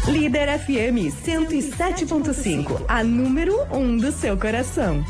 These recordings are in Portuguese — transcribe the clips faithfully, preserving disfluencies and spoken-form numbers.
Líder F M cento e sete ponto cinco, a número um do seu coração.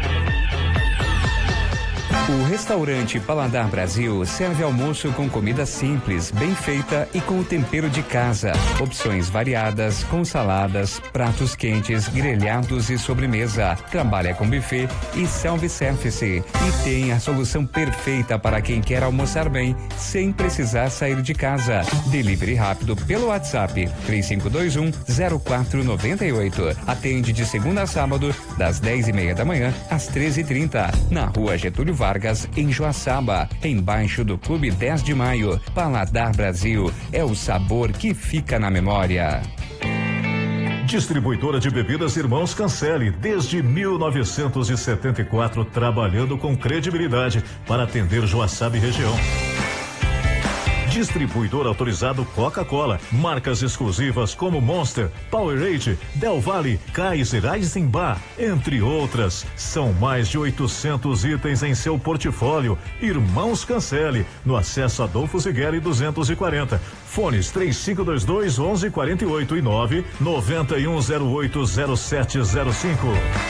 O restaurante Paladar Brasil serve almoço com comida simples, bem feita e com o tempero de casa. Opções variadas, com saladas, pratos quentes, grelhados e sobremesa. Trabalha com buffet e self-service. E tem a solução perfeita para quem quer almoçar bem, sem precisar sair de casa. Delivery rápido pelo WhatsApp três cinco dois um zero quatro nove oito. Atende de segunda a sábado, das dez e meia da manhã às treze e trinta. Na rua Getúlio Vargas, em Joaçaba, embaixo do Clube dez de Maio. Paladar Brasil é o sabor que fica na memória. Distribuidora de bebidas Irmãos Cancele, desde mil novecentos e setenta e quatro, trabalhando com credibilidade para atender Joaçaba e região. Distribuidor autorizado Coca-Cola, marcas exclusivas como Monster, Powerade, Del Valle, Kaiser, Eisenbach, entre outras. São mais de oitocentos itens em seu portfólio. Irmãos Cancele, no acesso Adolfo Zigueri duzentos e quarenta. Fones três cinco dois dois, onze quarenta e oito e nove nove um zero oito zero sete zero cinco.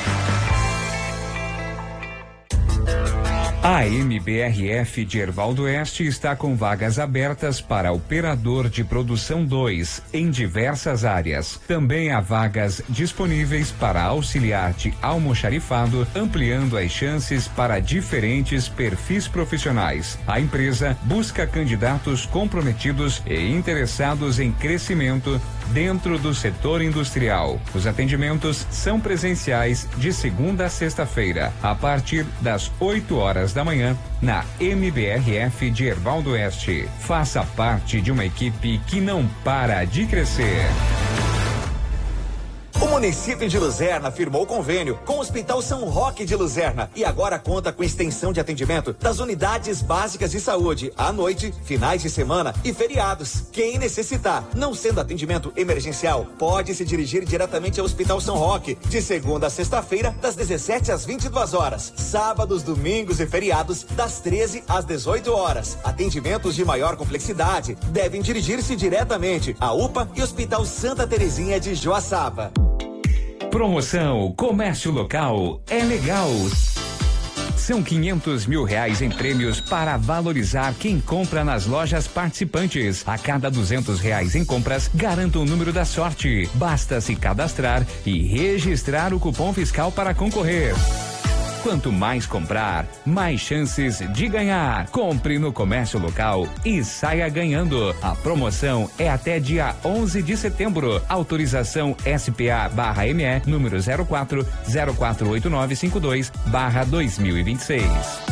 A M B R F de Erval do Oeste está com vagas abertas para operador de produção dois em diversas áreas. Também há vagas disponíveis para auxiliar de almoxarifado, ampliando as chances para diferentes perfis profissionais. A empresa busca candidatos comprometidos e interessados em crescimento dentro do setor industrial. Os atendimentos são presenciais de segunda a sexta-feira, a partir das oito horas da manhã, na M B R F de Erval do Oeste. Faça parte de uma equipe que não para de crescer. O município de Luzerna firmou convênio com o Hospital São Roque de Luzerna e agora conta com extensão de atendimento das unidades básicas de saúde à noite, finais de semana e feriados. Quem necessitar, não sendo atendimento emergencial, pode se dirigir diretamente ao Hospital São Roque, de segunda a sexta-feira, das dezessete às vinte e duas horas, sábados, domingos e feriados, das treze às dezoito horas. Atendimentos de maior complexidade devem dirigir-se diretamente à U P A e Hospital Santa Terezinha de Joaçaba. Promoção Comércio Local é legal. São quinhentos mil reais em prêmios para valorizar quem compra nas lojas participantes. A cada duzentos reais em compras, garanta o número da sorte. Basta se cadastrar e registrar o cupom fiscal para concorrer. Quanto mais comprar, mais chances de ganhar. Compre no comércio local e saia ganhando. A promoção é até dia onze de setembro. Autorização S P A barra M E número zero quatro zero quatro oito nove cinco dois barra dois mil e vinte e seis.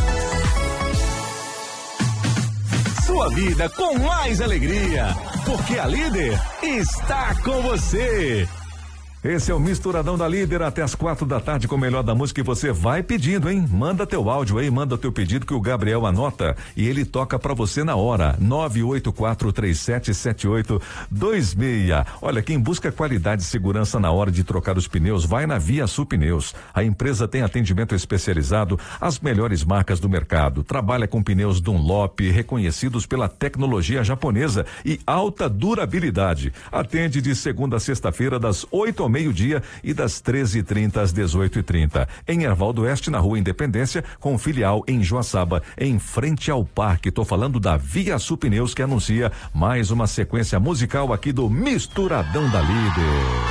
Sua vida com mais alegria, porque a Líder está com você. Esse é o Misturadão da Líder até as quatro da tarde com o melhor da música e você vai pedindo, hein? Manda teu áudio aí, manda teu pedido que o Gabriel anota e ele toca pra você na hora. nove oito quatro três sete sete oito dois seis. Olha, quem busca qualidade e segurança na hora de trocar os pneus, vai na Via Sul Pneus. A empresa tem atendimento especializado, as melhores marcas do mercado. Trabalha com pneus Dunlop, reconhecidos pela tecnologia japonesa e alta durabilidade. Atende de segunda a sexta-feira, das oito ao meio-dia e das treze e trinta às dezoito e trinta. Em Erval do Oeste, na Rua Independência, com filial em Joaçaba, em frente ao parque. Tô falando da Via Sul Pneus, que anuncia mais uma sequência musical aqui do Misturadão da Líder.